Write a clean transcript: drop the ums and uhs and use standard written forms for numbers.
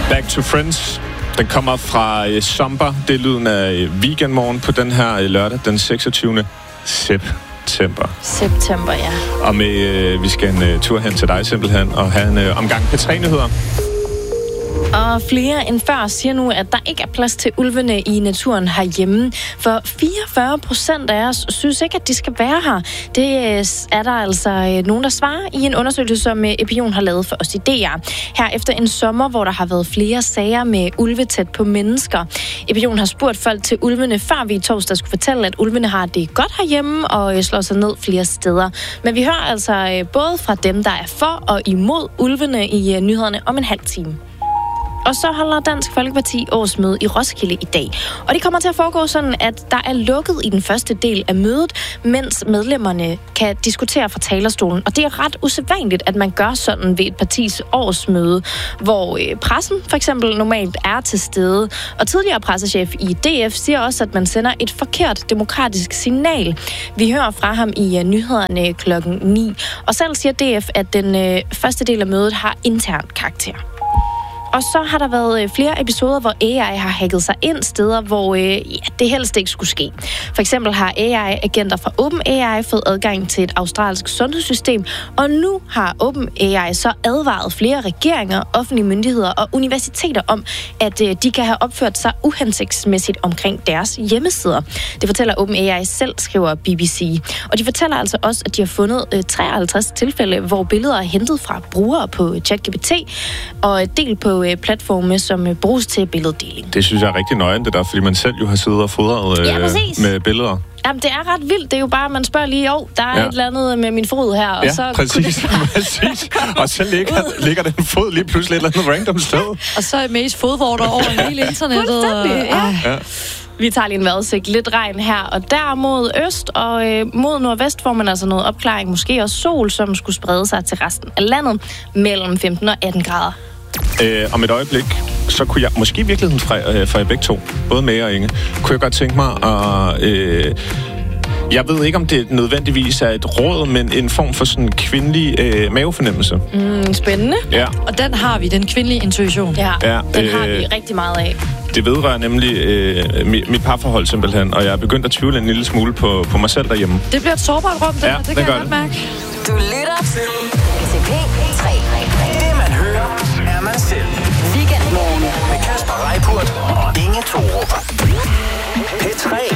Back to Friends. Den kommer fra Somber. Det er lyden af weekendmorgen på den her lørdag, den 26. september. September, ja. Og vi skal en tur hen til dig simpelthen og have en omgang P3-nyheder. Og flere end før siger nu, at der ikke er plads til ulvene i naturen herhjemme. For 44% af os synes ikke, at de skal være her. Det er der altså nogen, der svarer i en undersøgelse, som Epion har lavet for os i DR. Her efter en sommer, hvor der har været flere sager med ulve tæt på mennesker. Epion har spurgt folk til ulvene, før vi i torsdag skulle fortælle, at ulvene har det godt herhjemme og slår sig ned flere steder. Men vi hører altså både fra dem, der er for og imod ulvene i nyhederne om en halv time. Og så holder Dansk Folkeparti årsmøde i Roskilde i dag. Og det kommer til at foregå sådan, at der er lukket i den første del af mødet, mens medlemmerne kan diskutere fra talerstolen. Og det er ret usædvanligt, at man gør sådan ved et partis årsmøde, hvor pressen for eksempel normalt er til stede. Og tidligere pressechef i DF siger også, at man sender et forkert demokratisk signal. Vi hører fra ham i nyhederne klokken 9. Og selv siger DF, at den første del af mødet har intern karakter. Og så har der været flere episoder, hvor AI har hacket sig ind steder, hvor det helst ikke skulle ske. For eksempel har AI-agenter fra OpenAI fået adgang til et australsk sundhedssystem, og nu har OpenAI så advaret flere regeringer, offentlige myndigheder og universiteter om, at de kan have opført sig uhensigtsmæssigt omkring deres hjemmesider. Det fortæller OpenAI selv, skriver BBC. Og de fortæller altså også, at de har fundet 53 tilfælde, hvor billeder er hentet fra brugere på ChatGPT og delt på platforme, som bruges til billeddeling. Det synes jeg er rigtig nøjende, det der, fordi man selv jo har siddet og fodret med billeder. Jamen, det er ret vildt. Det er jo bare, man spørger lige, der er et eller andet med min fod her, og så... præcis. Og så ligger den fod lige pludselig et eller andet random sted. Og så er mest fodvorter over hele internettet. Ja. Vi tager lige en vejrudsigt. Lidt regn her, og der mod øst og mod nordvest får man altså noget opklaring. Måske også sol, som skulle sprede sig til resten af landet mellem 15 og 18 grader. Om et øjeblik, så kunne jeg, måske i virkeligheden fra jer begge to, både Mæ og Inge, kunne jeg godt tænke mig at... jeg ved ikke, om det nødvendigvis er et råd, men en form for sådan kvindelig mavefornemmelse. Spændende. Ja. Og den har vi, den kvindelige intuition. Ja, den har vi rigtig meget af. Det vedrører nemlig mit parforhold simpelthen, og jeg er begyndt at tvivle en lille smule på mig selv derhjemme. Det bliver et sårbart rum, det kan jeg godt mærke. Du lytter til P3. Det man hører, er man selv. Weekendmorgen med Kasper Reippurt og Inge Thorup. P3.